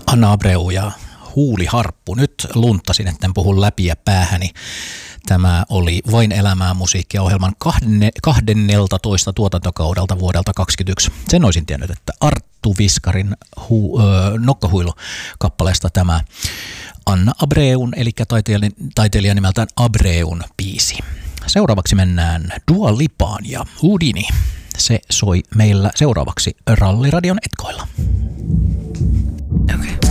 Anna Abreu ja Huuliharppu. Nyt lunttasin, etten puhu läpi ja päähäni. Tämä oli Vain elämää musiikkia-ohjelman 12 tuotantokaudelta vuodelta 2021. Sen olisin tiennyt, että Arttu Viskarin Nokkahuilu-kappaleesta tämä Anna Abreun, eli taiteilija nimeltään Abreun biisi. Seuraavaksi mennään Dua Lipaan ja Houdini. Se soi meillä seuraavaksi Ralliradion etkoilla. Okay.